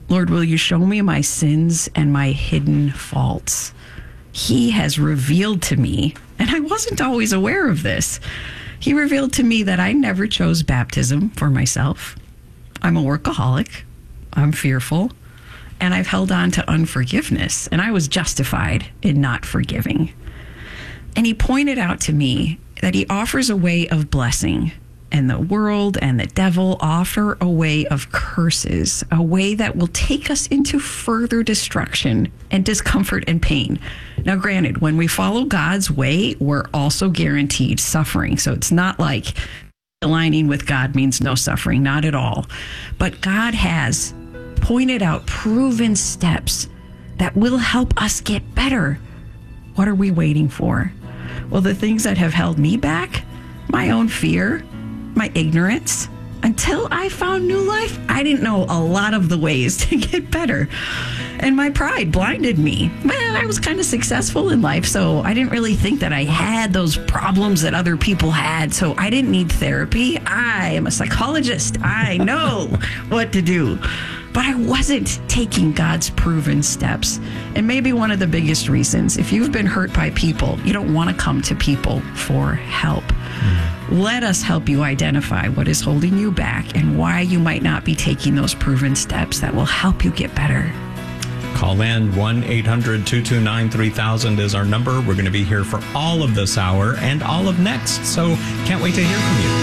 Lord, will you show me my sins and my hidden faults? He has revealed to me, and I wasn't always aware of this. He revealed to me that I never chose baptism for myself. I'm a workaholic. I'm fearful. And I've held on to unforgiveness, and I was justified in not forgiving. And he pointed out to me that he offers a way of blessing, and the world and the devil offer a way of curses, a way that will take us into further destruction and discomfort and pain. Now, granted, when we follow God's way, we're also guaranteed suffering. So it's not like aligning with God means no suffering, not at all. But God has pointed out proven steps that will help us get better. What are we waiting for? Well, the things that have held me back, my own fear, my ignorance. Until I found New Life, I didn't know a lot of the ways to get better. And my pride blinded me. Well, I was kind of successful in life, so I didn't really think that I had those problems that other people had. So I didn't need therapy. I am a psychologist. I know what to do. But I wasn't taking God's proven steps. And maybe one of the biggest reasons, if you've been hurt by people, you don't want to come to people for help. Let us help you identify what is holding you back and why you might not be taking those proven steps that will help you get better. Call in 1-800-229-3000 is our number. We're going to be here for all of this hour and all of next. So can't wait to hear from you.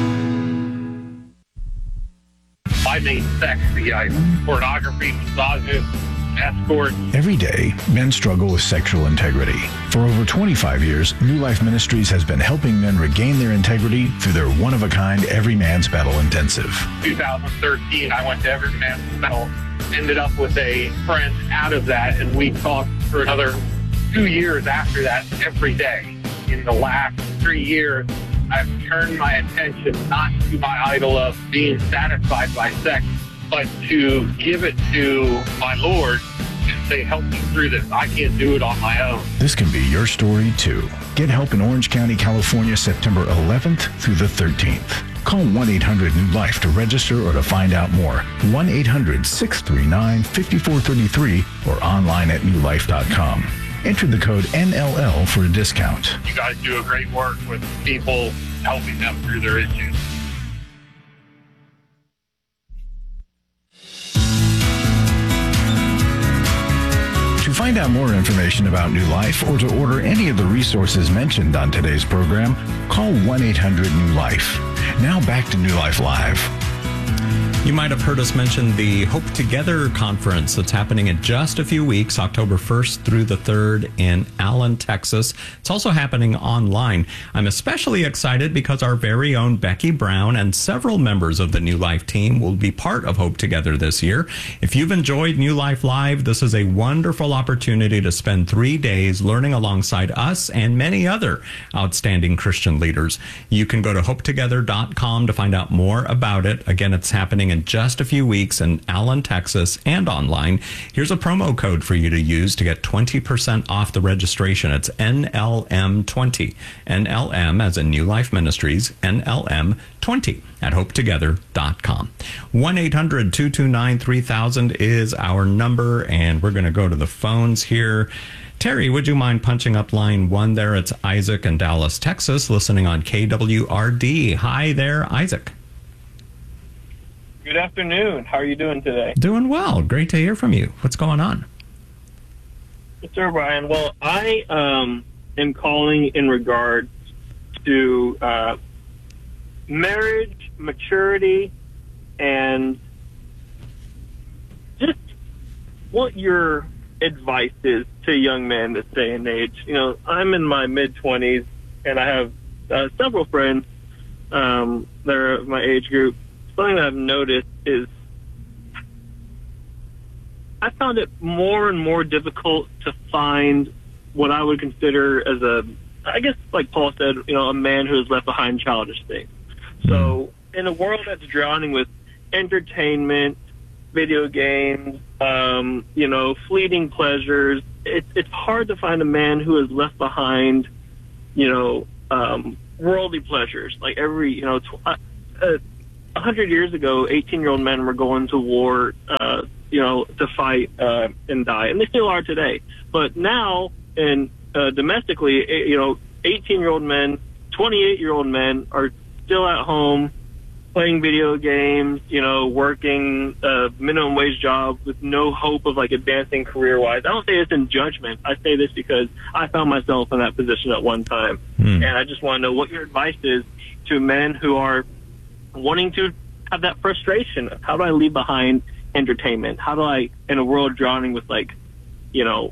My main sex, pornography, misogynist, escort. Every day, men struggle with sexual integrity. For over 25 years, New Life Ministries has been helping men regain their integrity through their one-of-a-kind Every Man's Battle Intensive. 2013, I went to Every Man's Battle, ended up with a friend out of that, and we talked for another 2 years after that every day. In the last 3 years, I've turned my attention not to my idol of being satisfied by sex, but to give it to my Lord and say, help me through this. I can't do it on my own. This can be your story, too. Get help in Orange County, California, September 11th through the 13th. Call 1-800-NEW-LIFE to register or to find out more. 1-800-639-5433 or online at newlife.com. Enter the code NLL for a discount. You guys do a great work with people, helping them through their issues. To find out more information about New Life or to order any of the resources mentioned on today's program, call 1-800-NEW-LIFE. Now back to New Life Live. You might have heard us mention the Hope Together conference that's happening in just a few weeks, October 1st through the 3rd in Allen, Texas. It's also happening online. I'm especially excited because our very own Becky Brown and several members of the New Life team will be part of Hope Together this year. If you've enjoyed New Life Live, this is a wonderful opportunity to spend 3 days learning alongside us and many other outstanding Christian leaders. You can go to hopetogether.com to find out more about it. Again, it's happening in just a few weeks in Allen, Texas, and online. Here's a promo code for you to use to get 20% off the registration. It's NLM20. NLM as in New Life Ministries, NLM20 at hopetogether.com. 1-800-229-3000 is our number, and we're going to go to the phones here. Terry, would you mind punching up line 1 there? It's Isaac in Dallas, Texas, listening on KWRD. Hi there, Isaac. Good afternoon. How are you doing today? Doing well. Great to hear from you. What's going on? Yes, sir, Brian. Well, I am calling in regards to marriage, maturity, and just what your advice is to young men this day and age. You know, I'm in my mid-20s, and I have several friends that are of my age group. Something that I've noticed is I found it more and more difficult to find what I would consider as I guess like Paul said, a man who has left behind childish things. So in a world that's drowning with entertainment, video games, fleeting pleasures, it's hard to find a man who has left behind, worldly pleasures. Like 100 years ago, 18-year-old men were going to war, to fight and die, and they still are today. But now, and domestically, 18-year-old men, 28-year-old men are still at home playing video games, working a minimum wage job with no hope of advancing career-wise. I don't say this in judgment. I say this because I found myself in that position at one time. And I just want to know what your advice is to men who are wanting to have that frustration of how do I leave behind entertainment? How do I, in a world drowning with YouTube,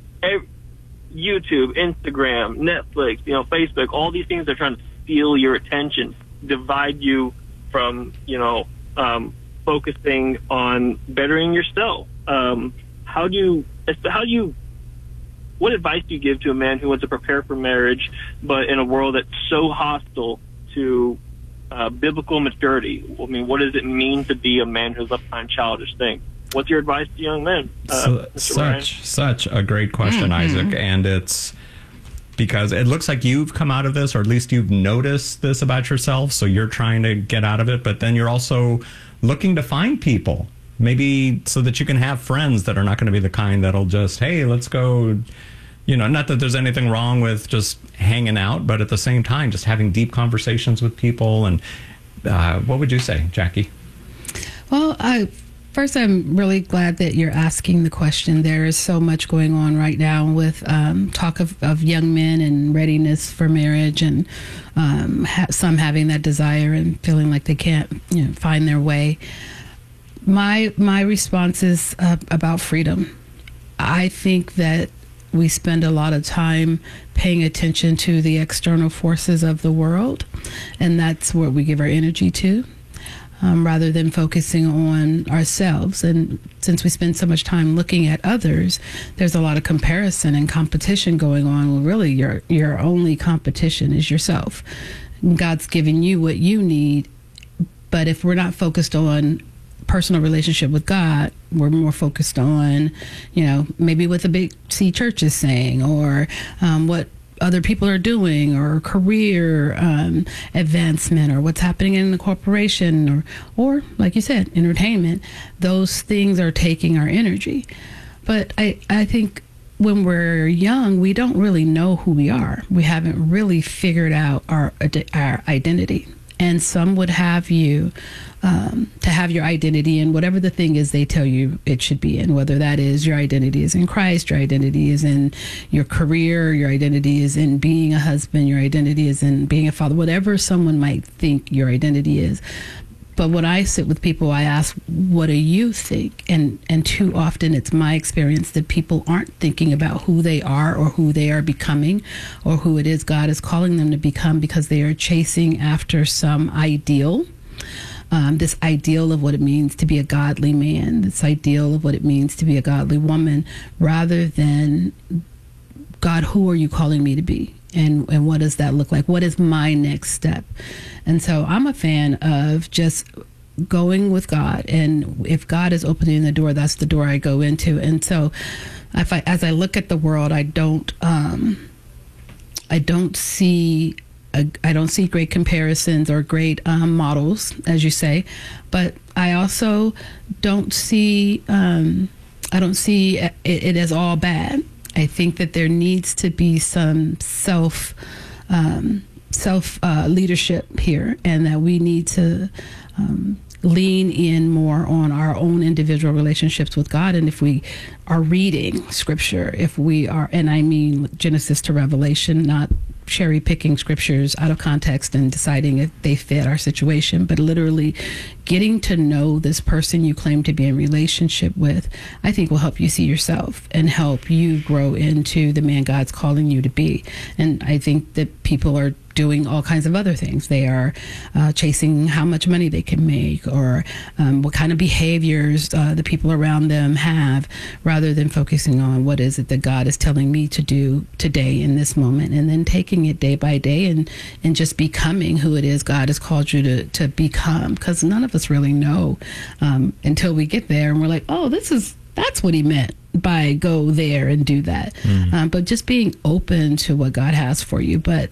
Instagram, Netflix, Facebook, all these things are trying to steal your attention, divide you from, focusing on bettering yourself. What advice do you give to a man who wants to prepare for marriage, but in a world that's so hostile to biblical maturity? I mean, what does it mean to be a man who's left behind childish things? What's your advice to young men? Such a great question, Isaac. And it's because it looks like you've come out of this, or at least you've noticed this about yourself, so you're trying to get out of it, but then you're also looking to find people, maybe so that you can have friends that are not going to be the kind that'll just, hey, let's go, not that there's anything wrong with just hanging out, but at the same time, just having deep conversations with people. And what would you say, Jackie? Well, first, I'm really glad that you're asking the question. There is so much going on right now with talk of young men and readiness for marriage, and some having that desire and feeling like they can't find their way. My response is about freedom. I think that we spend a lot of time paying attention to the external forces of the world, and that's what we give our energy to. Rather than focusing on ourselves. And since we spend so much time looking at others, there's a lot of comparison and competition going on. Well, really, your only competition is yourself. God's giving you what you need, but if we're not focused on personal relationship with God, we're more focused on, maybe what the Big C church is saying, or what other people are doing, or career advancement, or what's happening in the corporation, or like you said, entertainment. Those things are taking our energy. But I think when we're young, we don't really know who we are. We haven't really figured out our identity. And some would have you to have your identity in whatever the thing is they tell you it should be in, whether that is your identity is in Christ, your identity is in your career, your identity is in being a husband, your identity is in being a father, whatever someone might think your identity is. But when I sit with people, I ask, what do you think? And too often it's my experience that people aren't thinking about who they are or who they are becoming or who it is God is calling them to become, because they are chasing after some ideal. This ideal of what it means to be a godly man, this ideal of what it means to be a godly woman, rather than, God, who are you calling me to be? And what does that look like? What is my next step? And so I'm a fan of just going with God. And if God is opening the door, that's the door I go into. And so as I look at the world, I don't see great comparisons or great models, as you say, but I also don't see it as all bad. I think that there needs to be some self leadership here, and that we need to lean in more on our own individual relationships with God. And if we are reading scripture, if we are, and I mean Genesis to Revelation, not cherry picking scriptures out of context and deciding if they fit our situation, but literally getting to know this person you claim to be in relationship with, I think will help you see yourself and help you grow into the man God's calling you to be. And I think that people are doing all kinds of other things. They are chasing how much money they can make, or what kind of behaviors the people around them have, rather than focusing on what is it that God is telling me to do today in this moment, and then taking it day by day and just becoming who it is God has called you to become. Because none of us really know until we get there and we're like, oh, that's what he meant by go there and do that. But just being open to what God has for you. But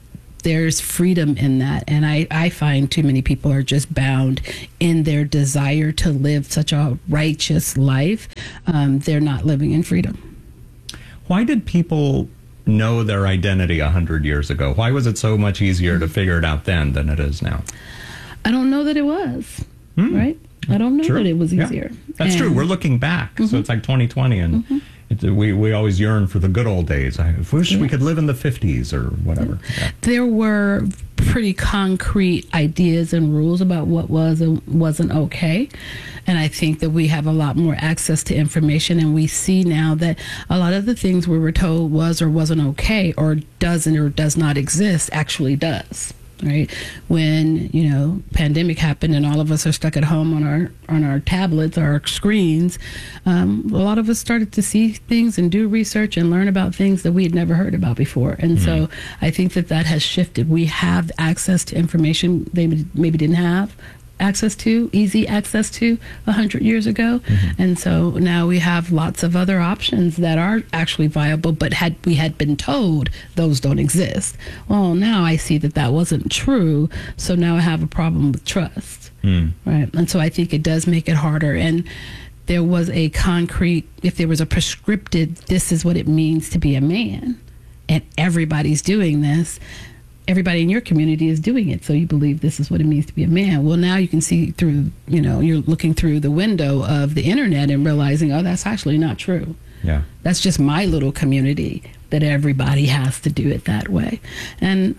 there's freedom in that. And I find too many people are just bound in their desire to live such a righteous life. They're not living in freedom. Why did people know their identity 100 years ago? Why was it so much easier to figure it out then than it is now? I don't know that it was, right? I don't know that it was easier. Yeah. That's true. We're looking back. So it's like 2020, and we always yearn for the good old days. I wish we could live in the 50s or whatever. Yeah. There were pretty concrete ideas and rules about what was and wasn't okay. And I think that we have a lot more access to information, and we see now that a lot of the things we were told was or wasn't okay or doesn't or does not exist actually does. Right, when pandemic happened and all of us are stuck at home on our tablets, our screens, a lot of us started to see things and do research and learn about things that we had never heard about before. And so I think that has shifted. We have access to information they maybe didn't have easy access to 100 years ago. And so now we have lots of other options that are actually viable, but we had been told those don't exist. Well, now I see that wasn't true, so now I have a problem with trust. Right? And so I think it does make it harder. And there was a concrete, if there was a prescripted, this is what it means to be a man, and everybody's doing this, everybody in your community is doing it, so you believe this is what it means to be a man. Well, now you can see through, you're looking through the window of the internet and realizing, oh, that's actually not true. Yeah. That's just my little community, that everybody has to do it that way. And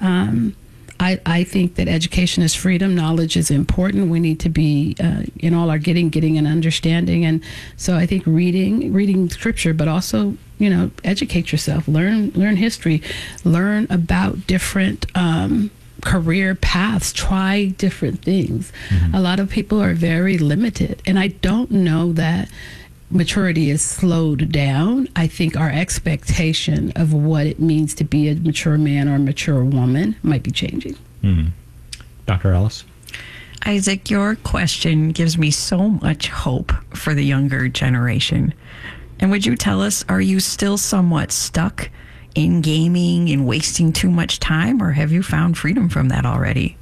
I think that education is freedom. Knowledge is important. We need to be in all our getting and understanding. And so I think reading scripture, but also educate yourself, learn history, learn about different career paths, try different things. A lot of people are very limited, and I don't know that maturity is slowed down. I think our expectation of what it means to be a mature man or a mature woman might be changing. Dr. Ellis? Isaac, your question gives me so much hope for the younger generation. And would you tell us, are you still somewhat stuck in gaming and wasting too much time, or have you found freedom from that already?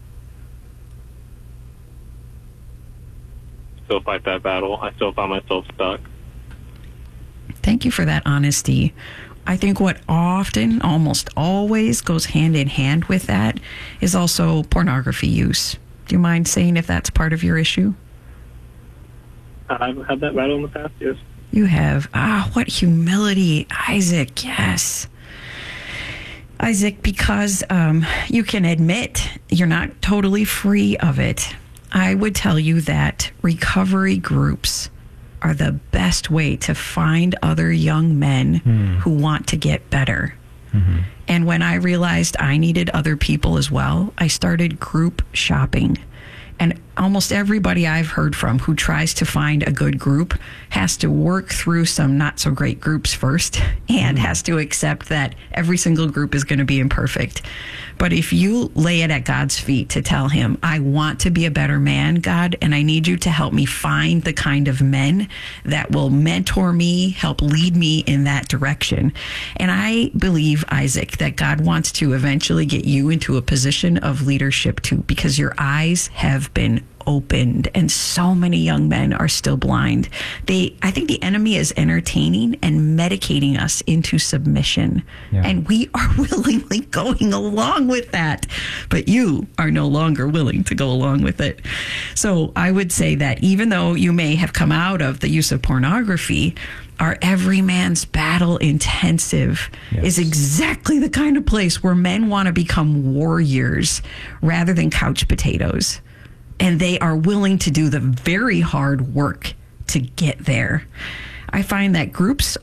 Still fight that battle. I still find myself stuck. Thank you for that honesty. I think what often, almost always, goes hand in hand with that is also pornography use. Do you mind saying if that's part of your issue? I've had that battle in the past, yes. You have. What humility, Isaac. Yes. Isaac, because you can admit you're not totally free of it, I would tell you that recovery groups are the best way to find other young men who want to get better. And when I realized I needed other people as well, I started group shopping. And almost everybody I've heard from who tries to find a good group has to work through some not so great groups first and has to accept that every single group is going to be imperfect. But if you lay it at God's feet to tell him, I want to be a better man, God, and I need you to help me find the kind of men that will mentor me, help lead me in that direction. And I believe, Isaac, that God wants to eventually get you into a position of leadership too, because your eyes have been opened and so many young men are still blind. I think the enemy is entertaining and medicating us into submission. Yeah. And we are willingly going along with that. But you are no longer willing to go along with it. So I would say that even though you may have come out of the use of pornography, our Every Man's Battle Intensive is exactly the kind of place where men want to become warriors rather than couch potatoes. And they are willing to do the very hard work to get there. I find that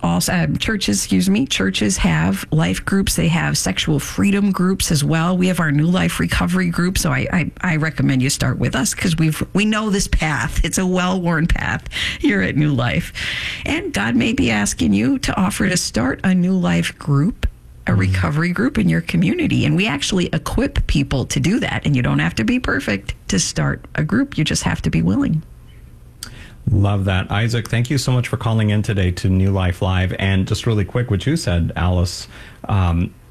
churches have life groups. They have sexual freedom groups as well. We have our New Life Recovery group. So I recommend you start with us because we know this path. It's a well-worn path here at New Life. And God may be asking you to offer to start a New Life group, a recovery group in your community. And we actually equip people to do that. And you don't have to be perfect to start a group. You just have to be willing. Love that. Isaac, thank you so much for calling in today to New Life Live. And just really quick, what you said, Alice,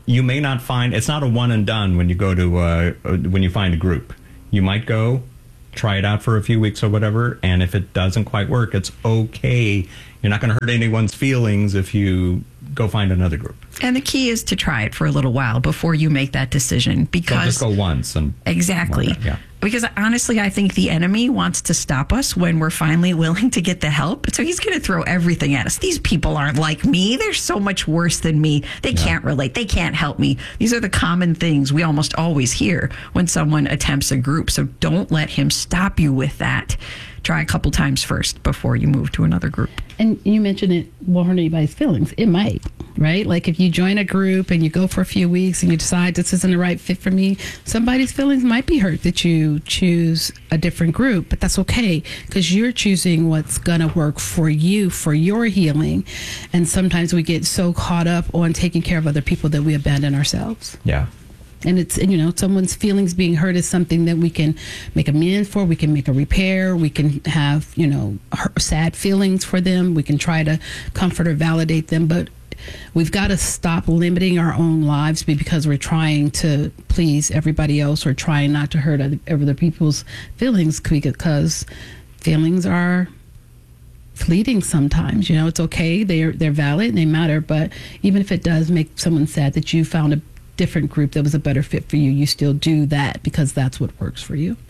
you may not find, it's not a one and done when you go to, when you find a group. You might go, try it out for a few weeks or whatever, and if it doesn't quite work, it's okay. You're not going to hurt anyone's feelings if you go find another group. And the key is to try it for a little while before you make that decision. Because don't just go once and exactly. Yeah. Because honestly, I think the enemy wants to stop us when we're finally willing to get the help. So he's going to throw everything at us. These people aren't like me. They're so much worse than me. They can't relate. They can't help me. These are the common things we almost always hear when someone attempts a group. So don't let him stop you with that. Try a couple times first before you move to another group. And you mentioned it won't hurt anybody's feelings. It might, right? Like if you join a group and you go for a few weeks and you decide this isn't the right fit for me, somebody's feelings might be hurt that you choose a different group, but that's okay because you're choosing what's going to work for you, for your healing. And sometimes we get so caught up on taking care of other people that we abandon ourselves. Yeah. And it's, you know, someone's feelings being hurt is something that we can make amends for. We can make a repair. We can have, you know, sad feelings for them. We can try to comfort or validate them. But we've got to stop limiting our own lives because we're trying to please everybody else or trying not to hurt other people's feelings, because feelings are fleeting sometimes. You know, it's okay. They're valid and they matter. But even if it does make someone sad that you found a different group that was a better fit for you, you still do that because that's what works for you.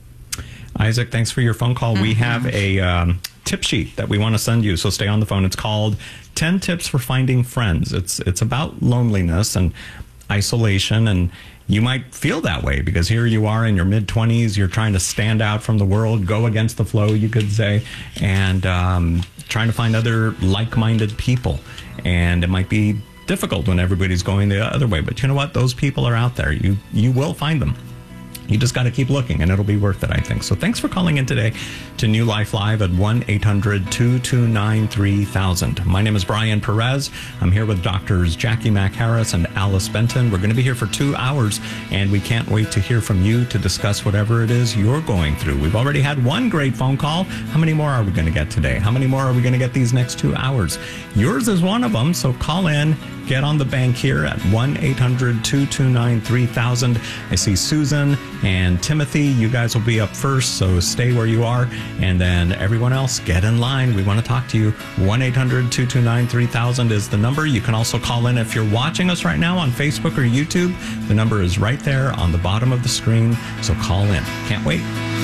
Isaac, thanks for your phone call. We have a tip sheet that we want to send you, so stay on the phone. It's called 10 Tips for Finding Friends. It's about loneliness and isolation, and you might feel that way because here you are in your mid-20s, you're trying to stand out from the world, go against the flow, you could say, and trying to find other like-minded people. And it might be difficult when everybody's going the other way, but you know what? Those people are out there. You will find them. You just got to keep looking, and it'll be worth it, I think. So thanks for calling in today to New Life Live at 1-800-229-3000. My name is Brian Perez. I'm here with doctors Jackie Mack Harris and Alice Benton. We're going to be here for 2 hours, and we can't wait to hear from you to discuss whatever it is you're going through. We've already had one great phone call. How many more are we going to get today? How many more are we going to get these next 2 hours? Yours is one of them, so call in. Get on the bank here at 1-800-229-3000. I see Susan and Timothy. You guys will be up first, so stay where you are. And then everyone else, get in line. We want to talk to you. 1-800-229-3000 is the number. You can also call in if you're watching us right now on Facebook or YouTube. The number is right there on the bottom of the screen, so call in. Can't wait.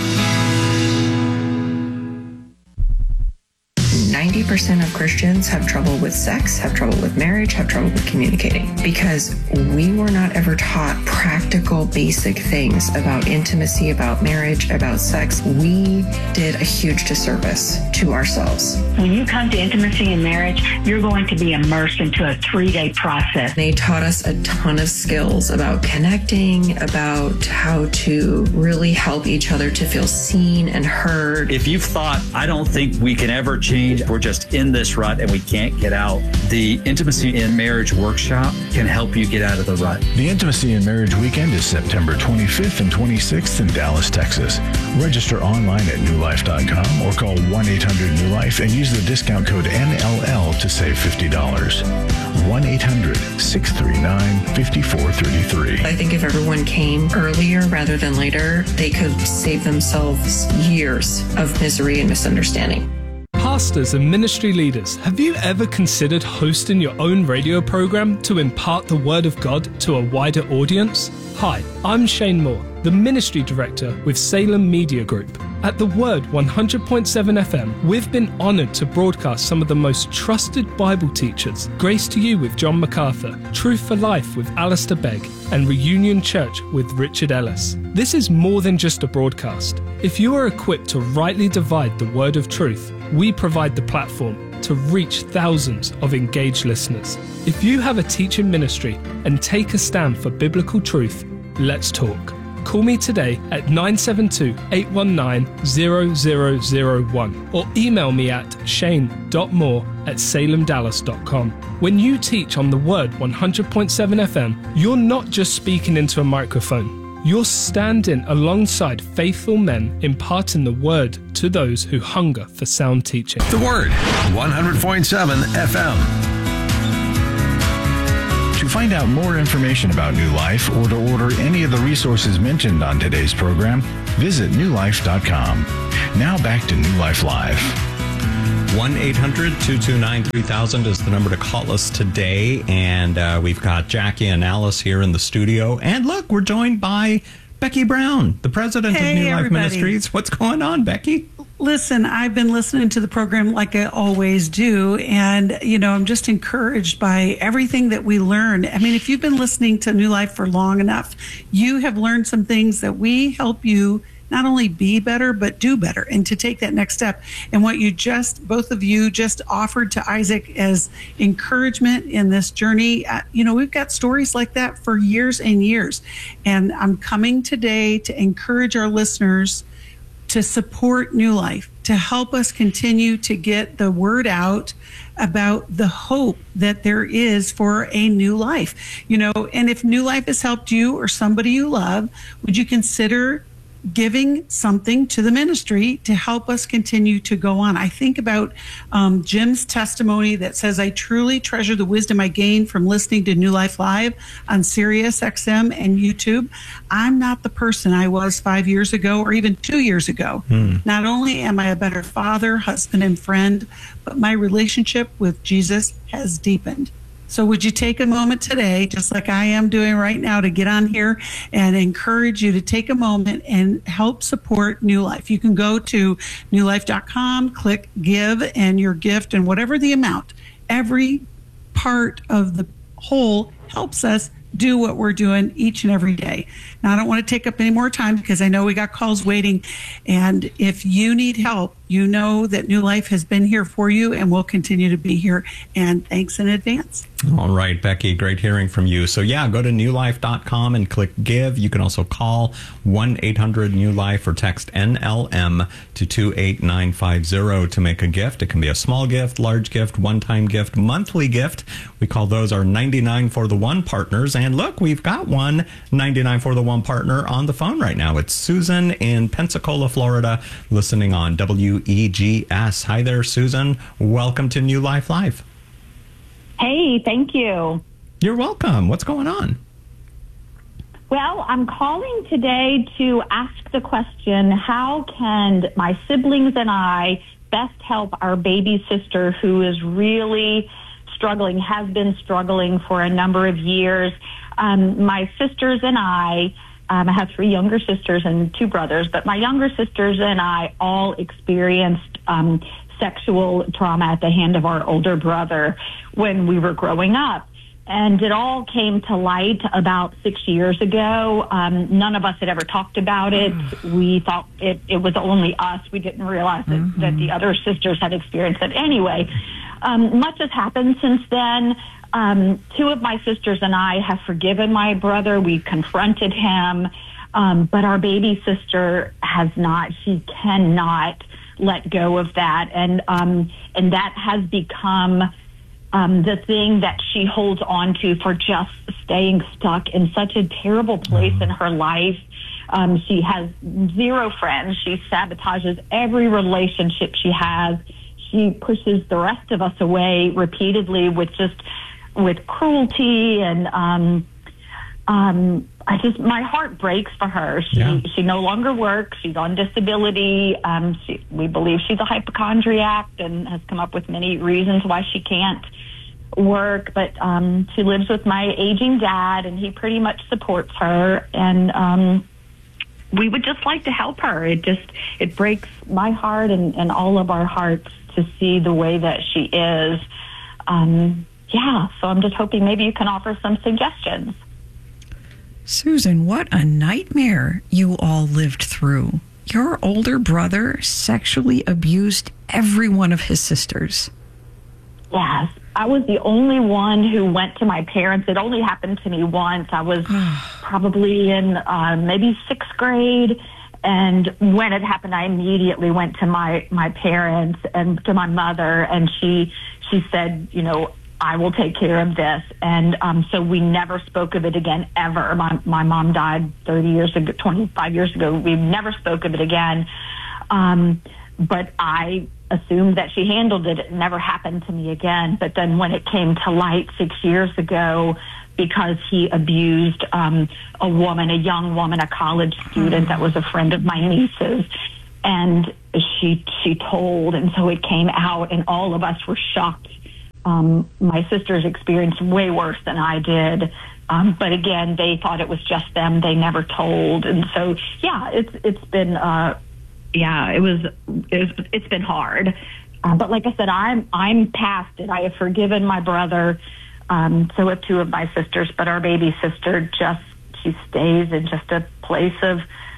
90% of Christians have trouble with sex, have trouble with marriage, have trouble with communicating because we were not ever taught practical, basic things about intimacy, about marriage, about sex. We did a huge disservice to ourselves. When you come to intimacy and marriage, you're going to be immersed into a 3-day process. They taught us a ton of skills about connecting, about how to really help each other to feel seen and heard. If you've thought, I don't think we can ever change, we're just in this rut and we can't get out, the Intimacy in Marriage Workshop can help you get out of the rut. The Intimacy in Marriage Weekend is September 25th and 26th in Dallas, Texas. Register online at newlife.com or call 1-800-NEW-LIFE and use the discount code NLL to save $50. 1-800-639-5433. I think if everyone came earlier rather than later, they could save themselves years of misery and misunderstanding. Pastors and ministry leaders, have you ever considered hosting your own radio program to impart the Word of God to a wider audience? Hi, I'm Shane Moore, the Ministry Director with Salem Media Group. At The Word 100.7 FM, we've been honored to broadcast some of the most trusted Bible teachers, Grace to You with John MacArthur, Truth for Life with Alistair Begg, and Reunion Church with Richard Ellis. This is more than just a broadcast. If you are equipped to rightly divide the word of truth, we provide the platform to reach thousands of engaged listeners. If you have a teaching ministry and take a stand for biblical truth, let's talk. Call me today at 972-819-0001 or email me at shane.moore@salemdallas.com. When you teach on The Word 100.7 FM, you're not just speaking into a microphone. You're standing alongside faithful men imparting the Word to those who hunger for sound teaching. The Word 100.7 FM. To find out more information about New Life or to order any of the resources mentioned on today's program, visit newlife.com. Now back to New Life Live. 1-800-229-3000 is the number to call us today. And we've got Jackie and Alice here in the studio. And look, we're joined by Becky Brown, the president of New Life Ministries. What's going on, Becky? Listen, I've been listening to the program like I always do. And, I'm just encouraged by everything that we learn. I mean, if you've been listening to New Life for long enough, you have learned some things that we help you not only be better, but do better and to take that next step. And what both of you just offered to Isaac as encouragement in this journey, we've got stories like that for years and years. And I'm coming today to encourage our listeners to support New Life, to help us continue to get the word out about the hope that there is for a new life. And if New Life has helped you or somebody you love, would you consider giving something to the ministry to help us continue to go on? I think about Jim's testimony that says, I truly treasure the wisdom I gained from listening to New Life Live on Sirius XM and YouTube. I'm not the person I was 5 years ago or even 2 years ago. Not only am I a better father, husband, and friend, but my relationship with Jesus has deepened. So would you take a moment today, just like I am doing right now, to get on here and encourage you to take a moment and help support New Life? You can go to newlife.com, click give, and your gift, and whatever the amount, every part of the whole helps us do what we're doing each and every day. Now, I don't want to take up any more time because I know we got calls waiting. And if you need help, you know that New Life has been here for you and will continue to be here. And thanks in advance. All right, Becky, great hearing from you. So, go to newlife.com and click give. You can also call 1-800-NEW-LIFE or text NLM to 28950 to make a gift. It can be a small gift, large gift, one-time gift, monthly gift. We call those our 99 for the One partners. And look, we've got one 99 for the One partner on the phone right now. It's Susan in Pensacola, Florida, listening on WEGS. Hi there, Susan. Welcome to New Life Live. Hey, thank you. You're welcome. What's going on? Well, I'm calling today to ask the question, how can my siblings and I best help our baby sister who is really struggling, has been struggling for a number of years? My sisters and I have 3 younger sisters and 2 brothers, but my younger sisters and I all experienced sexual trauma at the hand of our older brother when we were growing up. And it all came to light about 6 years ago. None of us had ever talked about it. We thought it was only us. We didn't realize that the other sisters had experienced it. Anyway, much has happened since then. 2 of my sisters and I have forgiven my brother. We confronted him. But our baby sister has not. She cannot let go of that. And that has become the thing that she holds on to for just staying stuck in such a terrible place in her life. She has 0 friends. She sabotages every relationship she has. She pushes the rest of us away repeatedly with cruelty, and my heart breaks for her. She no longer works. She's on disability. We believe she's a hypochondriac and has come up with many reasons why she can't work. But she lives with my aging dad, and he pretty much supports her. And we would just like to help her. It breaks my heart and all of our hearts to see the way that she is. So I'm just hoping maybe you can offer some suggestions. Susan, what a nightmare you all lived through. Your older brother sexually abused every one of his sisters. Yes. I was the only one who went to my parents. It only happened to me once. I was probably in maybe 6th grade. And when it happened, I immediately went to my parents and to my mother. And she said, I will take care of this. And so we never spoke of it again, ever. My mom died 25 years ago. We never spoke of it again. But I assumed that she handled it. It never happened to me again. But then when it came to light 6 years ago, because he abused a young woman, a college student that was a friend of my niece's, and she told, and so it came out, and all of us were shocked. My sisters experienced way worse than I did. But again, they thought it was just them. They never told. And so, it's been, it's been hard. But like I said, I'm past it. I have forgiven my brother. So have two of my sisters, but our baby sister she stays in just a place of,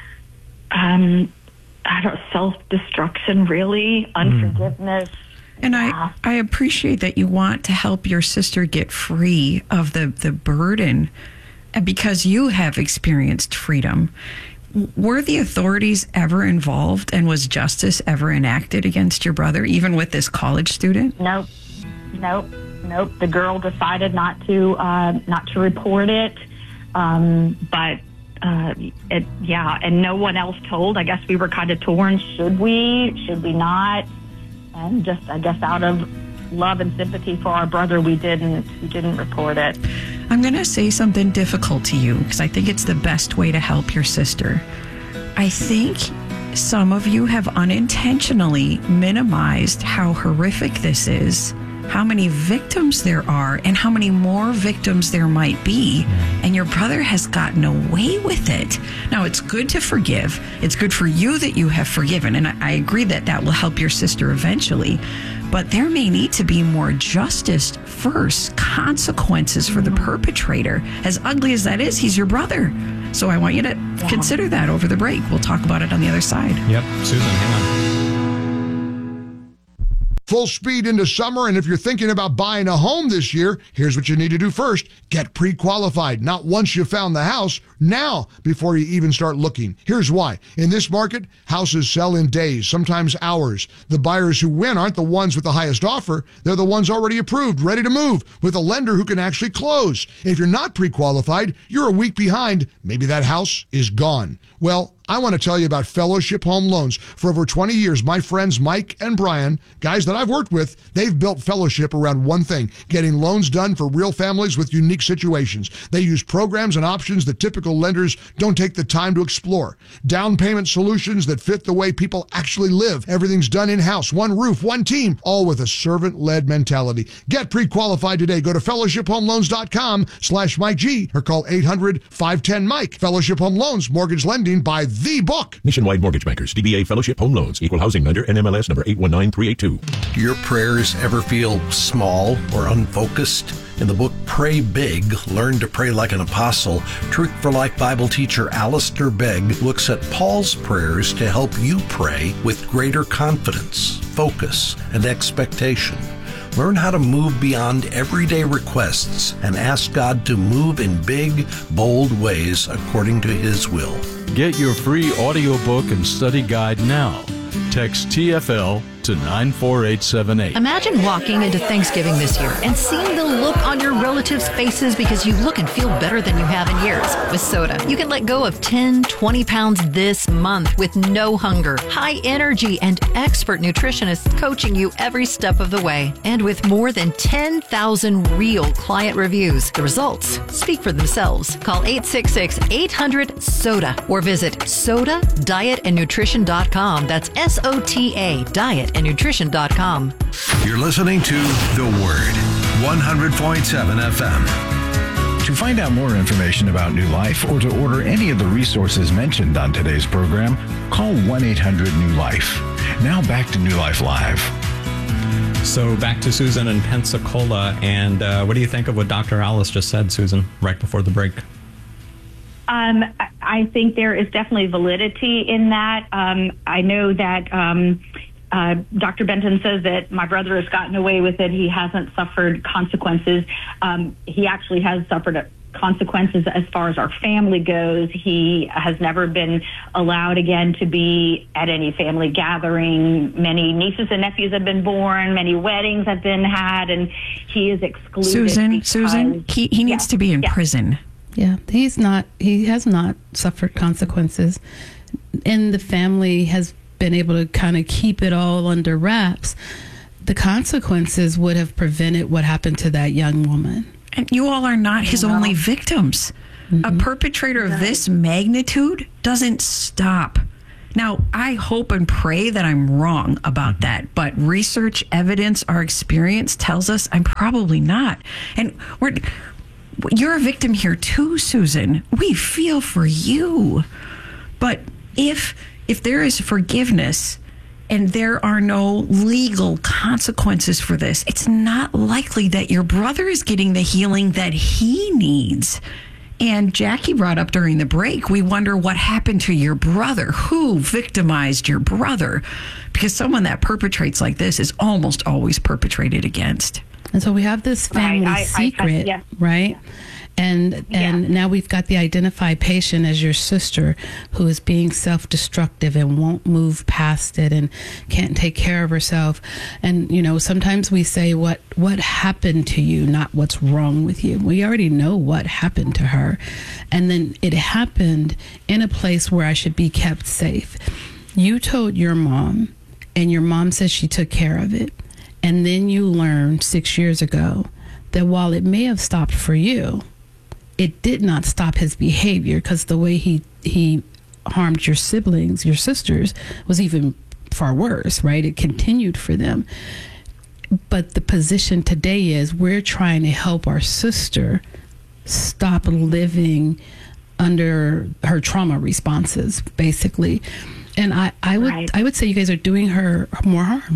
self-destruction, really, unforgiveness. And I appreciate that you want to help your sister get free of the burden, because you have experienced freedom. Were the authorities ever involved, and was justice ever enacted against your brother, even with this college student? Nope. The girl decided not to report it, and no one else told. I guess we were kind of torn. Should we not? And just, I guess, out of love and sympathy for our brother, we didn't report it. I'm going to say something difficult to you, because I think it's the best way to help your sister. I think some of you have unintentionally minimized how horrific this is, how many victims there are, and how many more victims there might be. And your brother has gotten away with it. Now, it's good to forgive. It's good for you that you have forgiven. And I agree that will help your sister eventually. But there may need to be more justice first, consequences for the perpetrator. As ugly as that is, he's your brother. So I want you to consider that over the break. We'll talk about it on the other side. Yep. Susan, hang on. Full speed into summer, and if you're thinking about buying a home this year, here's what you need to do first. Get pre-qualified. Not once you found the house, now before you even start looking. Here's why. In this market, houses sell in days, sometimes hours. The buyers who win aren't the ones with the highest offer. They're the ones already approved, ready to move, with a lender who can actually close. If you're not pre-qualified, you're a week behind. Maybe that house is gone. Well, I want to tell you about Fellowship Home Loans. For over 20 years, my friends Mike and Brian, guys that I've worked with, they've built Fellowship around one thing: getting loans done for real families with unique situations. They use programs and options that typical lenders don't take the time to explore. Down payment solutions that fit the way people actually live. Everything's done in-house, one roof, one team, all with a servant-led mentality. Get pre-qualified today. Go to fellowshiphomeloans.com/Mike G or call 800-510-MIKE. Fellowship Home Loans, mortgage lending by the book. Nationwide Mortgage Bankers, DBA Fellowship Home Loans, Equal Housing Lender, NMLS number 819382. Your prayers ever feel small or unfocused? In the book Pray Big, Learn to Pray Like an Apostle, Truth for Life Bible teacher Alistair Begg looks at Paul's prayers to help you pray with greater confidence, focus, and expectation. Learn how to move beyond everyday requests and ask God to move in big, bold ways according to His will. Get your free audiobook and study guide now. Text TFL to 94878. Imagine walking into Thanksgiving this year and seeing the look on your relatives' faces because you look and feel better than you have in years. With Soda, you can let go of 10, 20 pounds this month with no hunger, high energy, and expert nutritionists coaching you every step of the way. And with more than 10,000 real client reviews, the results speak for themselves. Call 866-800-SODA or visit SODAdietandnutrition.com. That's SOTA, dietandnutrition.com. You're listening to The Word, 100.7 FM. To find out more information about New Life or to order any of the resources mentioned on today's program, call 1-800-NEW-LIFE. Now back to New Life Live. So back to Susan in Pensacola. And what do you think of what Dr. Alice just said, Susan, right before the break? I think there is definitely validity in that. I know that Dr. Benton says that my brother has gotten away with it. He hasn't suffered consequences. He actually has suffered consequences as far as our family goes. He has never been allowed again to be at any family gathering. Many nieces and nephews have been born. Many weddings have been had, and he is excluded. Susan, he needs to be in prison. Yeah, he has not suffered consequences. And the family has been able to kind of keep it all under wraps, the consequences would have prevented what happened to that young woman. And you all are not his only victims. A perpetrator of this magnitude doesn't stop. Now, I hope and pray that I'm wrong about that, but research, evidence, our experience tells us I'm probably not. And you're a victim here too, Susan. We feel for you. But if there is forgiveness and there are no legal consequences for this, it's not likely that your brother is getting the healing that he needs. And Jackie brought up during the break, we wonder what happened to your brother. Who victimized your brother? Because someone that perpetrates like this is almost always perpetrated against. And so we have this family secret, right? And now we've got the identified patient as your sister who is being self-destructive and won't move past it and can't take care of herself. And, you know, sometimes we say what happened to you, not what's wrong with you. We already know what happened to her. And then it happened in a place where I should be kept safe. You told your mom, and your mom says she took care of it. And then you learned 6 years ago that while it may have stopped for you, it did not stop his behavior, because the way he harmed your siblings, your sisters, was even far worse, right? It continued for them. But the position today is we're trying to help our sister stop living under her trauma responses, basically. And I would say you guys are doing her more harm.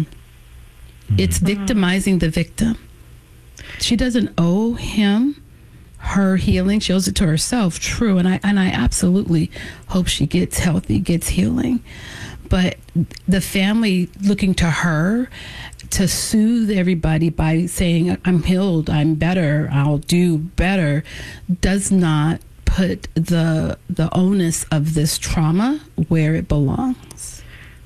It's victimizing the victim. She doesn't owe him her healing. She owes it to herself, true. And I absolutely hope she gets healthy, gets healing. But the family looking to her to soothe everybody by saying, I'm healed, I'm better, I'll do better, does not put the onus of this trauma where it belongs.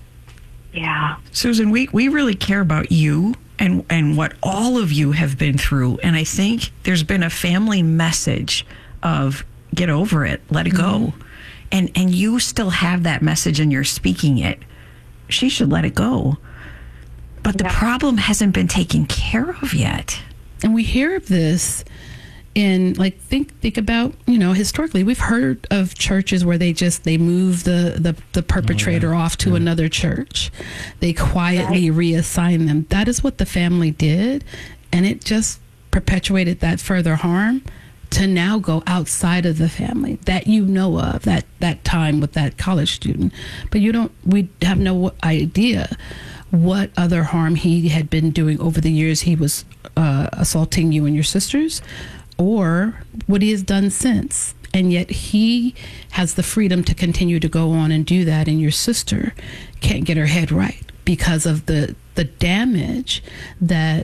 Yeah. Susan, we really care about you and what all of you have been through. And I think there's been a family message of get over it, let it go. And you still have that message and you're speaking it. She should let it go. But the problem hasn't been taken care of yet. And we hear of this in, like, think about, you know, historically we've heard of churches where they move the perpetrator off to another church. They quietly reassign them. That is what the family did, and it just perpetuated that further harm to now go outside of the family that you know of, that time with that college student. But we have no idea what other harm he had been doing over the years he was assaulting you and your sisters, or what he has done since. And yet he has the freedom to continue to go on and do that, and your sister can't get her head right because of the damage that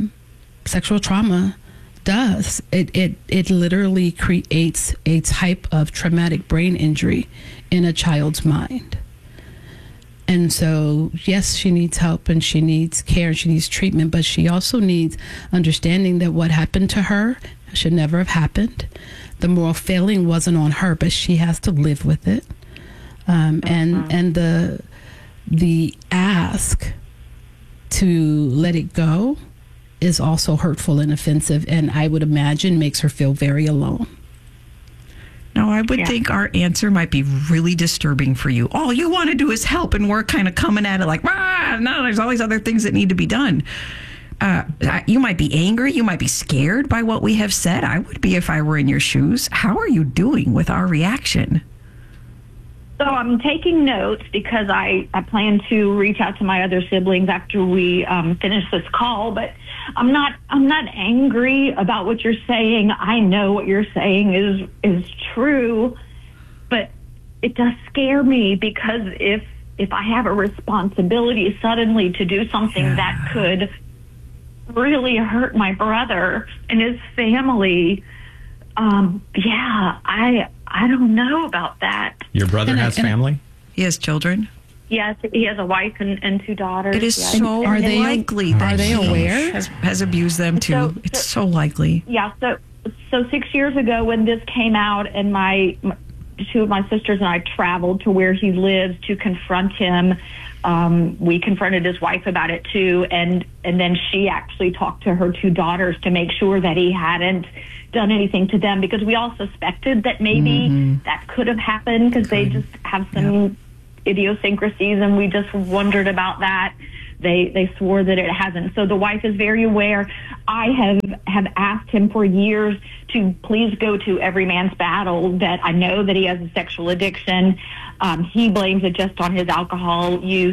sexual trauma does. It literally creates a type of traumatic brain injury in a child's mind. And so, yes, she needs help and she needs care, she needs treatment, but she also needs understanding that what happened to her should never have happened. The moral failing wasn't on her, but she has to live with it. And the ask to let it go is also hurtful and offensive, and I would imagine makes her feel very alone. Now, I would think our answer might be really disturbing for you. All you want to do is help, and we're kind of coming at it like, no, there's all these other things that need to be done. You might be angry. You might be scared by what we have said. I would be if I were in your shoes. How are you doing with our reaction? So I'm taking notes because I plan to reach out to my other siblings after we finish this call, but I'm not angry about what you're saying. I know what you're saying is true, but it does scare me because if I have a responsibility suddenly to do something that could really hurt my brother and his family, I don't know about that. Your brother has family? He has children? Yes, he has a wife and two daughters. It is so likely that they aware? Has abused them too. It's so likely. Yeah, so 6 years ago when this came out, and my two of my sisters and I traveled to where he lives to confront him, We confronted his wife about it too, and then she actually talked to her 2 daughters to make sure that he hadn't done anything to them, because we all suspected that maybe that could have happened, because they just have some idiosyncrasies, and we just wondered about that. They swore that it hasn't. So the wife is very aware. I have asked him for years to please go to Every Man's Battle, that I know that he has a sexual addiction. He blames it just on his alcohol use.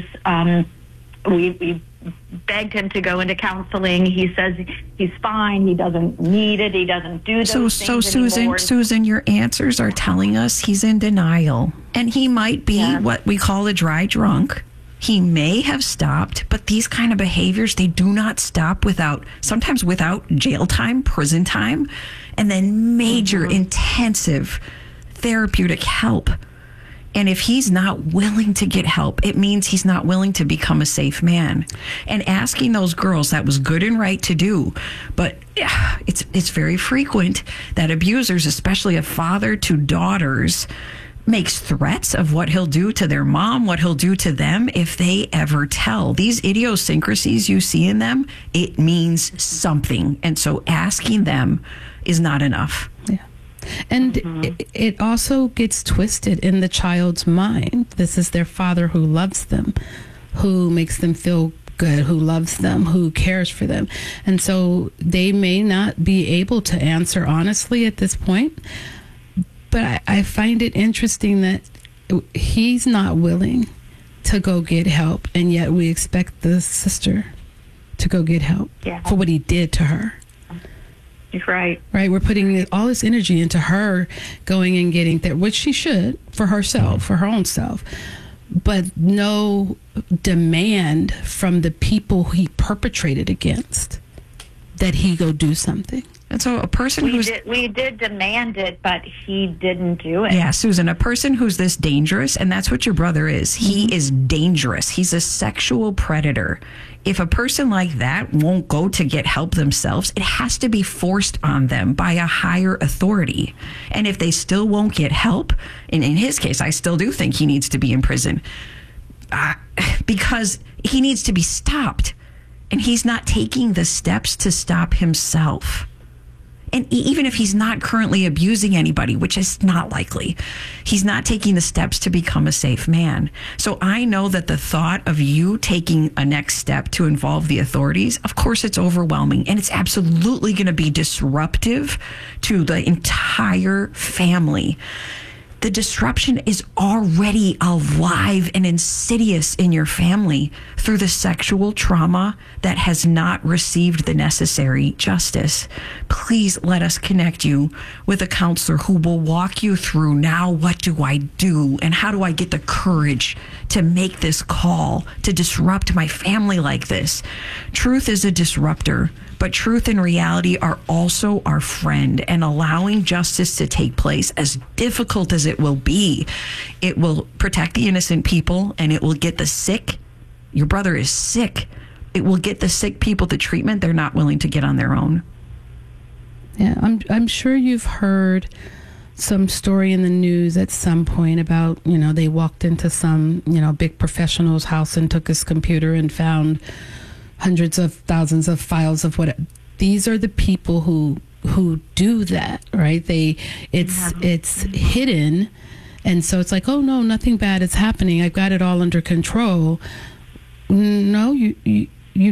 We begged him to go into counseling. He says he's fine. He doesn't need it. He doesn't do those things anymore. Susan, your answers are telling us he's in denial, and he might be what we call a dry drunk. He may have stopped, but these kind of behaviors, they do not stop sometimes without jail time, prison time, and then major intensive therapeutic help. And if he's not willing to get help, it means he's not willing to become a safe man. And asking those girls, that was good and right to do. But it's very frequent that abusers, especially a father to daughters, makes threats of what he'll do to their mom, what he'll do to them if they ever tell. These idiosyncrasies you see in them, it means something. And so asking them is not enough. Yeah. And it also gets twisted in the child's mind. This is their father who loves them, who makes them feel good, who loves them, who cares for them. And so they may not be able to answer honestly at this point. But I find it interesting that he's not willing to go get help, and yet we expect the sister to go get help for what he did to her. Right. Right. We're putting all this energy into her going and getting that, which she should for herself, for her own self, but no demand from the people he perpetrated against that he go do something. And so a person we did demand it, but he didn't do it. Yeah, Susan, a person who's this dangerous, and that's what your brother is. He is dangerous. He's a sexual predator. If a person like that won't go to get help themselves, it has to be forced on them by a higher authority. And if they still won't get help, and in his case, I still do think he needs to be in prison because he needs to be stopped. And he's not taking the steps to stop himself. And even if he's not currently abusing anybody, which is not likely, he's not taking the steps to become a safe man. So I know that the thought of you taking a next step to involve the authorities, of course, it's overwhelming. And it's absolutely going to be disruptive to the entire family. The disruption is already alive and insidious in your family through the sexual trauma that has not received the necessary justice. Please let us connect you with a counselor who will walk you through, now what do I do and how do I get the courage to make this call to disrupt my family like this? Truth is a disruptor, but truth and reality are also our friend, and allowing justice to take place, as difficult as it will be, it will protect the innocent people, and it will get the sick. Your brother is sick. It will get the sick people the treatment they're not willing to get on their own. Yeah, I'm sure you've heard some story in the news at some point about, they walked into some, big professional's house and took his computer and found hundreds of thousands of files of what. These are the people who do that, right? It's hidden, and so it's like, oh no, nothing bad is happening. I've got it all under control. No, you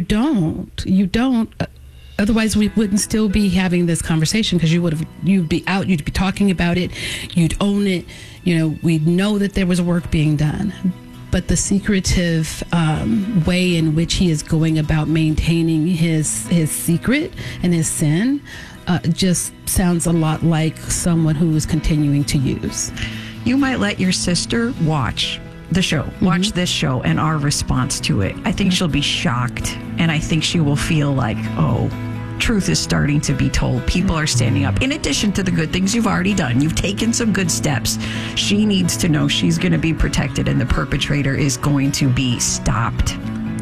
don't. Otherwise, we wouldn't still be having this conversation, because you'd be out, you'd be talking about it, you'd own it. We'd know that there was work being done. But the secretive way in which he is going about maintaining his secret and his sin just sounds a lot like someone who is continuing to use. You might let your sister watch the show, watch this show and our response to it. I think she'll be shocked, and I think she will feel like, oh, truth is starting to be told. People are standing up. In addition to the good things you've already done, you've taken some good steps. She needs to know she's going to be protected, and the perpetrator is going to be stopped.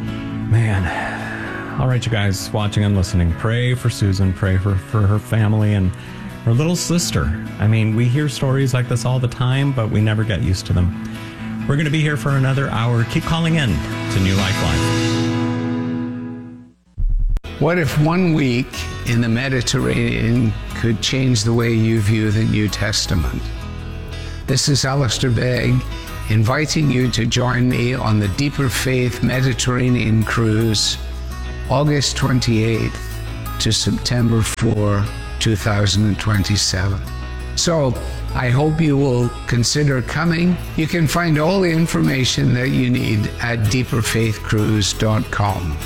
Man. All right, you guys watching and listening, pray for Susan, pray for her family and her little sister. I mean, we hear stories like this all the time, but we never get used to them. We're going to be here for another hour. Keep calling in to New Life Live. What if 1 week in the Mediterranean could change the way you view the New Testament? This is Alistair Begg, inviting you to join me on the Deeper Faith Mediterranean Cruise, August 28th to September 4, 2027. So, I hope you will consider coming. You can find all the information that you need at deeperfaithcruise.com.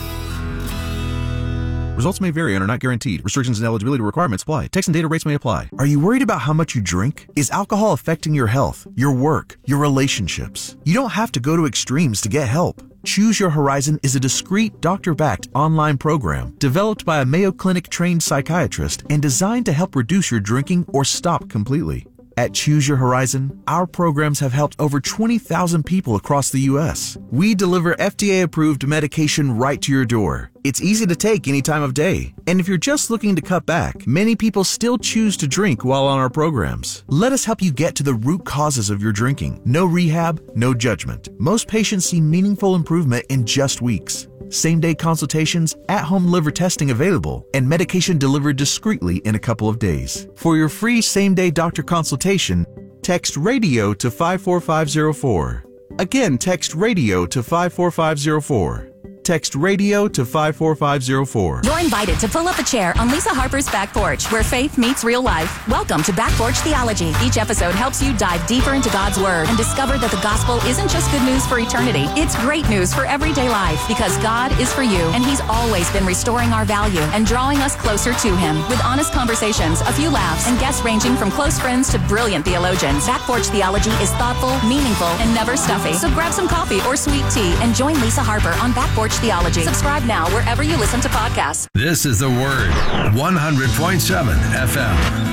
Results may vary and are not guaranteed. Restrictions and eligibility requirements apply. Text and data rates may apply. Are you worried about how much you drink? Is alcohol affecting your health, your work, your relationships? You don't have to go to extremes to get help. Choose Your Horizon is a discreet, doctor-backed online program developed by a Mayo Clinic-trained psychiatrist and designed to help reduce your drinking or stop completely. At Choose Your Horizon, our programs have helped over 20,000 people across the U.S. We deliver FDA-approved medication right to your door. It's easy to take any time of day. And if you're just looking to cut back, many people still choose to drink while on our programs. Let us help you get to the root causes of your drinking. No rehab, no judgment. Most patients see meaningful improvement in just weeks. Same-day consultations, at-home liver testing available, and medication delivered discreetly in a couple of days. For your free same-day doctor consultation, text RADIO to 54504. Again, text RADIO to 54504. Text RADIO to 54504. You're invited to pull up a chair on Lisa Harper's Back Porch, where faith meets real life. Welcome to Back Porch Theology. Each episode helps you dive deeper into God's Word and discover that the gospel isn't just good news for eternity. It's great news for everyday life, because God is for you, and He's always been restoring our value and drawing us closer to Him. With honest conversations, a few laughs, and guests ranging from close friends to brilliant theologians, Back Porch Theology is thoughtful, meaningful, and never stuffy. So grab some coffee or sweet tea and join Lisa Harper on Back Porch Theology. Subscribe now wherever you listen to podcasts. This is The Word, 100.7 FM.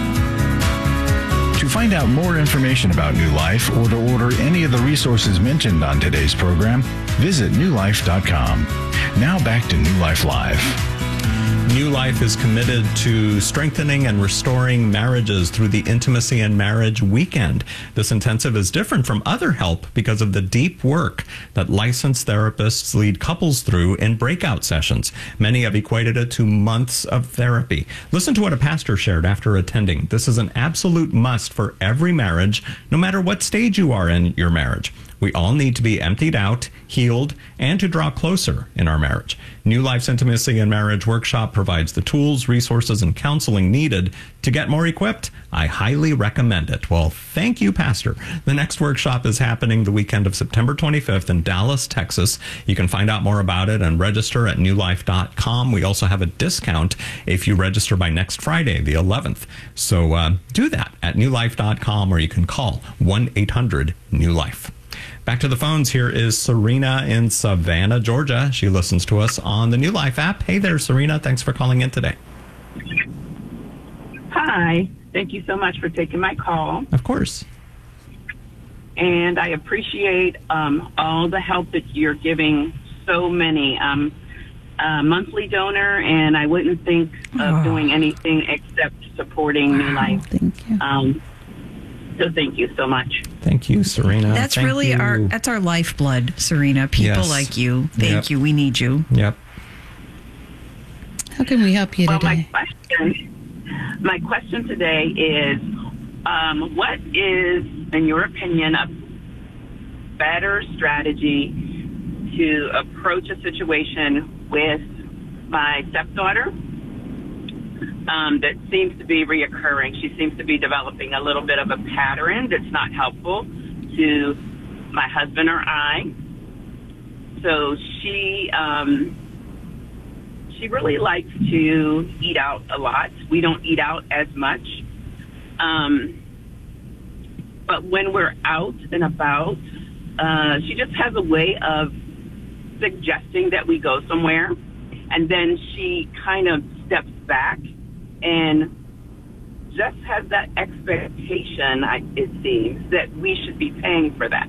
To find out more information about New Life or to order any of the resources mentioned on today's program, visit newlife.com. Now back to New Life Live. New Life is committed to strengthening and restoring marriages through the Intimacy and Marriage Weekend. This intensive is different from other help because of the deep work that licensed therapists lead couples through in breakout sessions. Many have equated it to months of therapy. Listen to what a pastor shared after attending. This is an absolute must for every marriage, no matter what stage you are in your marriage. We all need to be emptied out, healed, and to draw closer in our marriage. New Life's Intimacy and Marriage Workshop provides the tools, resources, and counseling needed to get more equipped. I highly recommend it. Well, thank you, Pastor. The next workshop is happening the weekend of September 25th in Dallas, Texas. You can find out more about it and register at newlife.com. We also have a discount if you register by next Friday, the 11th. So do that at newlife.com, or you can call 1-800-NEW-LIFE. Back to the phones. Here is Serena in Savannah, Georgia. She listens to us on the New Life app. Hey there, Serena. Thanks for calling in today. Hi. Thank you so much for taking my call. Of course. And I appreciate all the help that you're giving so many. I'm a monthly donor, and I wouldn't think of doing anything except supporting New Life. Thank you. So thank you so much. Thank you, Serena. That's Thank really you. that's our lifeblood, Serena. People Yes. like you. Thank you. We need you. Yep. How can we help you today? My question today is, what is, in your opinion, a better strategy to approach a situation with my stepdaughter that seems to be reoccurring? She seems to be developing a little bit of a pattern that's not helpful to my husband or I. So she really likes to eat out a lot. We don't eat out as much. But when we're out and about, she just has a way of suggesting that we go somewhere, and then she kind of steps back and just has that expectation, it seems, that we should be paying for that.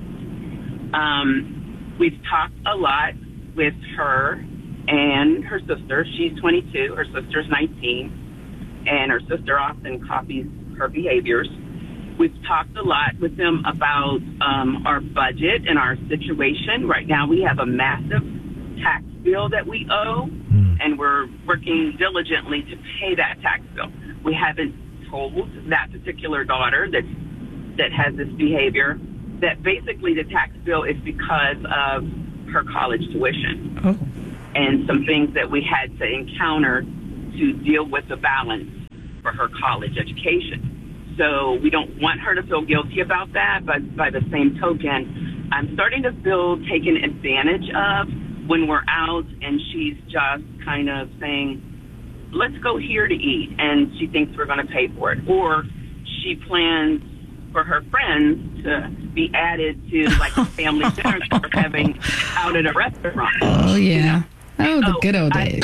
We've talked a lot with her and her sister. She's 22, her sister's 19, and her sister often copies her behaviors. We've talked a lot with them about our budget and our situation. Right now we have a massive tax bill that we owe, and we're working diligently to pay that tax bill. We haven't told that particular daughter that has this behavior that basically the tax bill is because of her college tuition and some things that we had to encounter to deal with the balance for her college education. So we don't want her to feel guilty about that, but by the same token, I'm starting to feel taken advantage of when we're out and she's just kind of saying, let's go here to eat, and she thinks we're going to pay for it. Or she plans for her friends to be added to like a family dinner that we're having out at a restaurant. Oh, yeah. Oh, the good old days.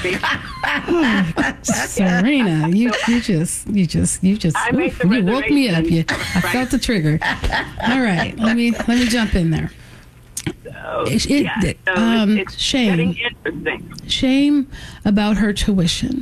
Serena, you woke me up. I felt the trigger. All right, let me jump in there. Shame about her tuition.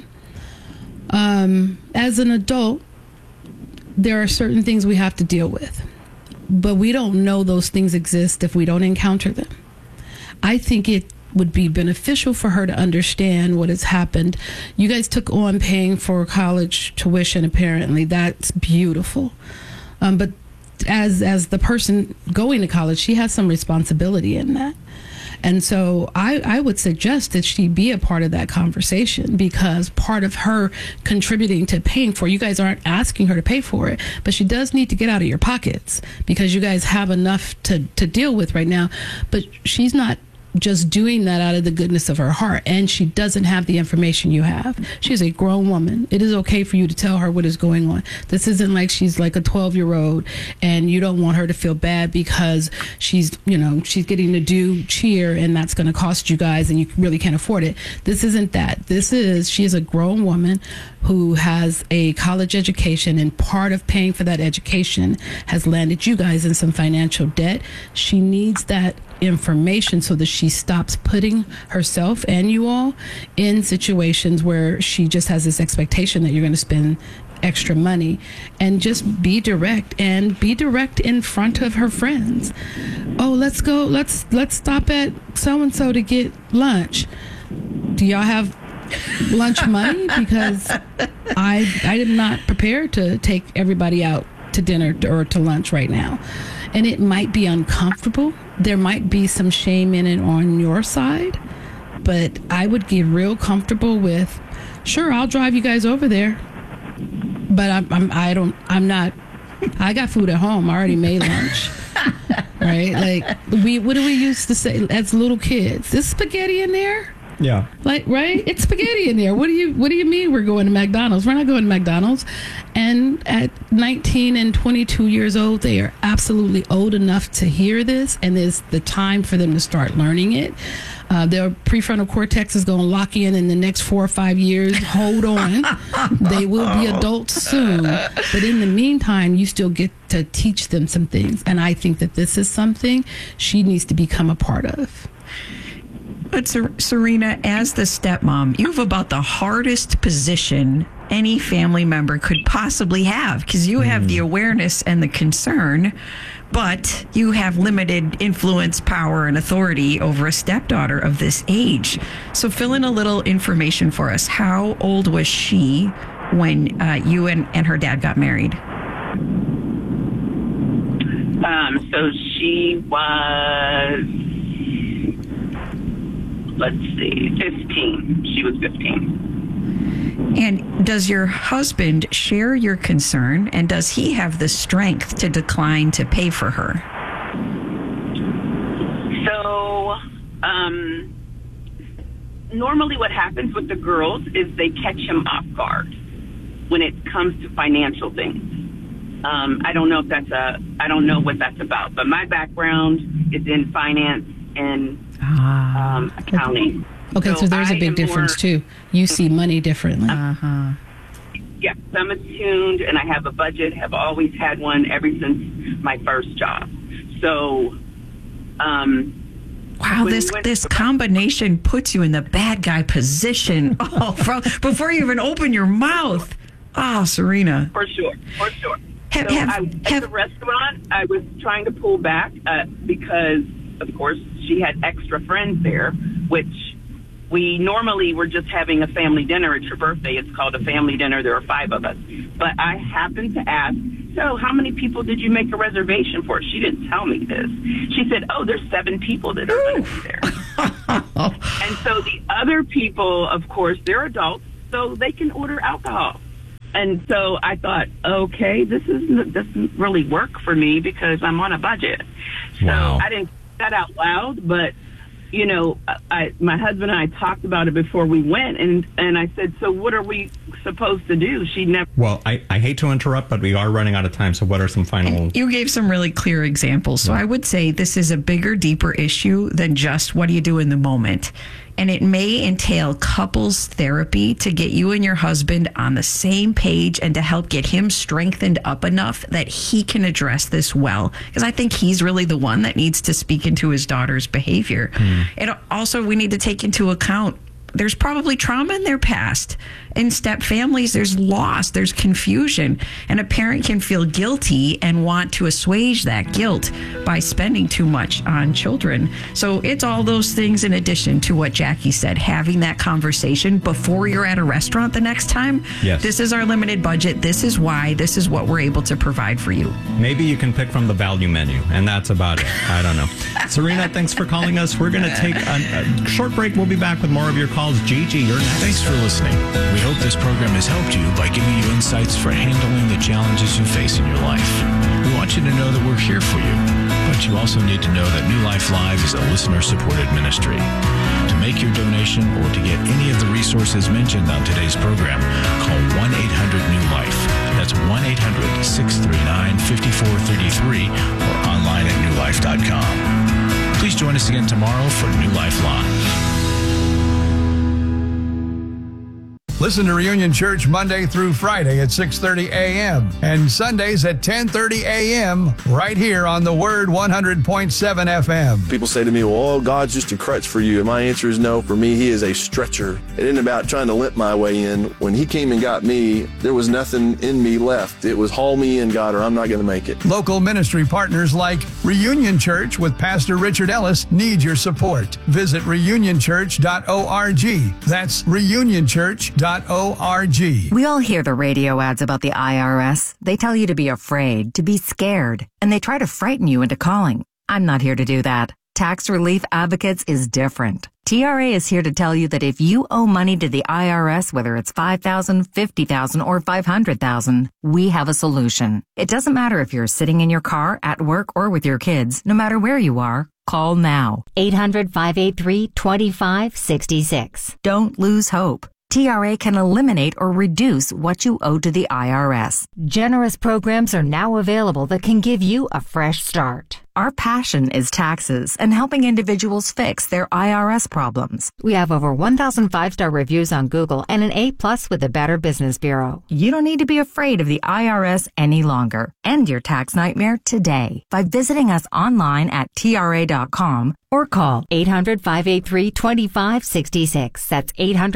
As an adult, there are certain things we have to deal with, but we don't know those things exist if we don't encounter them. I think it would be beneficial for her to understand what has happened. You guys took on paying for college tuition, apparently. That's beautiful. But as the person going to college, she has some responsibility in that. And so I would suggest that she be a part of that conversation, because part of her contributing to paying for, you guys aren't asking her to pay for it, but she does need to get out of your pockets because you guys have enough to deal with right now. But she's not just doing that out of the goodness of her heart, and she doesn't have the information you have. She's a grown woman. It is okay for you to tell her what is going on. This isn't like she's like a 12-year-old and you don't want her to feel bad because she's getting to do cheer and that's going to cost you guys and you really can't afford it. This isn't that. She is a grown woman who has a college education, and part of paying for that education has landed you guys in some financial debt. She needs that information so that she stops putting herself and you all in situations where she just has this expectation that you're going to spend extra money, and just be direct in front of her friends. Oh, let's stop at so-and-so to get lunch. Do y'all have lunch money? Because I am not prepared to take everybody out to dinner or to lunch right now. And it might be uncomfortable. There might be some shame in it on your side, but I would get real comfortable with, sure, I'll drive you guys over there, but I got food at home. I already made lunch. Right? Like, what do we used to say as little kids? Is spaghetti in there? Yeah. Like, right? It's spaghetti in there. What do you mean we're going to McDonald's? We're not going to McDonald's. And at 19 and 22 years old, they are absolutely old enough to hear this, and there's the time for them to start learning it. Their prefrontal cortex is going to lock in the next 4 or 5 years. Hold on. They will be adults soon. But in the meantime, you still get to teach them some things. And I think that this is something she needs to become a part of. But Serena, as the stepmom, you have about the hardest position any family member could possibly have, because you have the awareness and the concern, but you have limited influence, power, and authority over a stepdaughter of this age. So fill in a little information for us. How old was she when you and her dad got married? So she was, let's see, 15. She was 15. And does your husband share your concern, and does he have the strength to decline to pay for her? So, normally what happens with the girls is they catch him off guard when it comes to financial things. I don't know what that's about, but my background is in finance and accounting. Okay, so there's a big difference too. You see money differently. Yes, I'm attuned, and I have a budget. Have always had one ever since my first job. So, wow, this combination puts you in the bad guy position. Before you even open your mouth. Oh, Serena. For sure. At the restaurant, I was trying to pull back because, of course, she had extra friends there, which we normally were just having a family dinner. It's your birthday. It's called a family dinner. There are 5 of us. But I happened to ask, so how many people did you make a reservation for? She didn't tell me this. She said, there's 7 people that are going to be there. And so the other people, of course, they're adults, so they can order alcohol. And so I thought, okay, this doesn't really work for me because I'm on a budget. Wow. So I didn't say that out loud, but my husband and I talked about it before we went, and I said, so what are we supposed to do? She never... Well, I hate to interrupt, but we are running out of time, so what are some final... You gave some really clear examples, so I would say this is a bigger, deeper issue than just what do you do in the moment. And it may entail couples therapy to get you and your husband on the same page and to help get him strengthened up enough that he can address this well. Because I think he's really the one that needs to speak into his daughter's behavior. And also, we need to take into account there's probably trauma in their past. In step families, there's loss, there's confusion, and a parent can feel guilty and want to assuage that guilt by spending too much on children. So it's all those things in addition to what Jackie said, having that conversation before you're at a restaurant the next time. Yes. This is our limited budget. This is why. This is what we're able to provide for you. Maybe you can pick from the value menu, and that's about it. I don't know. Serena, thanks for calling us. We're going to take a short break. We'll be back with more of your calls. Gigi, you're next. Thanks for listening. We hope this program has helped you by giving you insights for handling the challenges you face in your life. We want you to know that we're here for you, but you also need to know that New Life Live is a listener-supported ministry. To make your donation or to get any of the resources mentioned on today's program, call 1-800-NEW-LIFE. That's 1-800-639-5433 or online at newlife.com. Please join us again tomorrow for New Life Live. Listen to Reunion Church Monday through Friday at 6:30 a.m. and Sundays at 10:30 a.m. right here on the Word 100.7 FM. People say to me, well, God's just a crutch for you. And my answer is no. For me, He is a stretcher. It isn't about trying to limp my way in. When He came and got me, there was nothing in me left. It was haul me in, God, or I'm not going to make it. Local ministry partners like Reunion Church with Pastor Richard Ellis need your support. Visit reunionchurch.org. That's reunionchurch.org. We all hear the radio ads about the IRS. They tell you to be afraid, to be scared, and they try to frighten you into calling. I'm not here to do that. Tax Relief Advocates is different. TRA is here to tell you that if you owe money to the IRS, whether it's $5,000, $50,000, or $500,000, we have a solution. It doesn't matter if you're sitting in your car, at work, or with your kids. No matter where you are, call now. 800-583-2566. Don't lose hope. TRA can eliminate or reduce what you owe to the IRS. Generous programs are now available that can give you a fresh start. Our passion is taxes and helping individuals fix their IRS problems. We have over 1,000 5-star reviews on Google and an A+ with the Better Business Bureau. You don't need to be afraid of the IRS any longer. End your tax nightmare today by visiting us online at TRA.com or call 800-583-2566. That's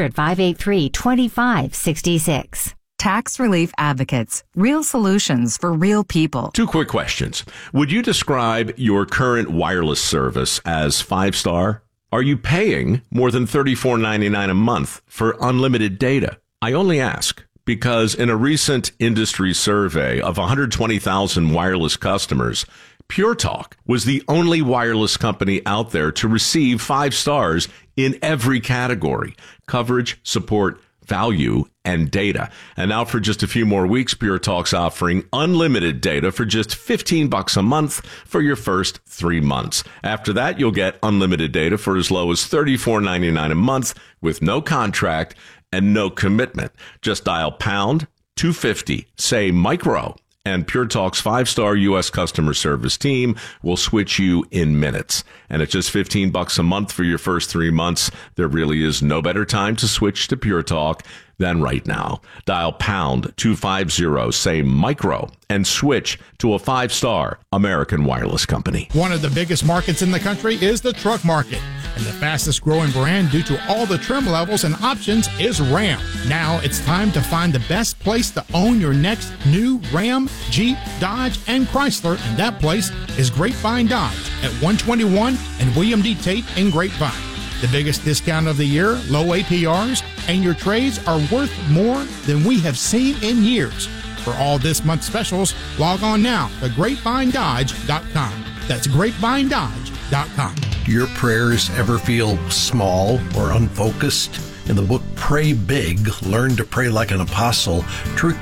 800-583-2566. Tax Relief Advocates. Real solutions for real people. 2 quick questions. Would you describe your current wireless service as 5-star? Are you paying more than $34.99 a month for unlimited data? I only ask because in a recent industry survey of 120,000 wireless customers, Pure Talk was the only wireless company out there to receive 5 stars in every category: coverage, support, value, and data. And now for just a few more weeks, Pure Talk's offering unlimited data for just $15 a month for your first 3 months. After that, you'll get unlimited data for as low as $34.99 a month with no contract and no commitment. Just dial pound 250, say micro, and Pure Talk's 5-star U.S. customer service team will switch you in minutes. And at just $15 a month for your first 3 months, there really is no better time to switch to Pure Talk than right now. Dial pound 250, say micro, and switch to a 5-star American wireless company. One of the biggest markets in the country is the truck market. And the fastest growing brand due to all the trim levels and options is Ram. Now it's time to find the best place to own your next new Ram, Jeep, Dodge, and Chrysler, and that place is Grapevine Dodge at 121 and William D. Tate in Grapevine. The biggest discount of the year, low APRs, and your trades are worth more than we have seen in years. For all this month's specials, log on now to GrapevineDodge.com. That's GrapevineDodge.com. Do your prayers ever feel small or unfocused? In the book Pray Big, Learn to Pray Like an Apostle, Truth